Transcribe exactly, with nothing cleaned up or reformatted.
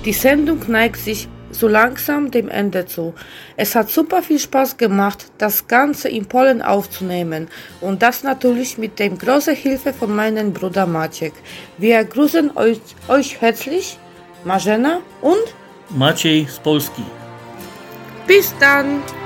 Die Sendung neigt sich so langsam dem Ende zu. Es hat super viel Spaß gemacht, das Ganze in Polen aufzunehmen und das natürlich mit der großen Hilfe von meinem Bruder Maciek. Wir grüßen euch, euch herzlich, Marzena und Maciej z Polski. Bis dann!